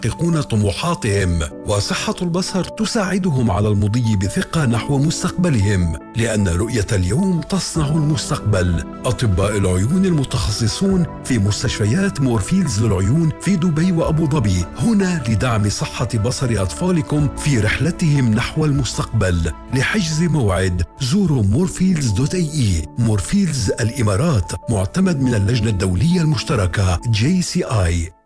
يحققون طموحاتهم، وصحة البصر تساعدهم على المضي بثقة نحو مستقبلهم، لأن رؤية اليوم تصنع المستقبل. أطباء العيون المتخصصون في مستشفيات مورفيلز للعيون في دبي وأبو ظبي هنا لدعم صحة بصر أطفالكم في رحلتهم نحو المستقبل. لحجز موعد زوروا morfields.ae. مورفيلز الإمارات، معتمد من اللجنة الدولية المشتركة JCI.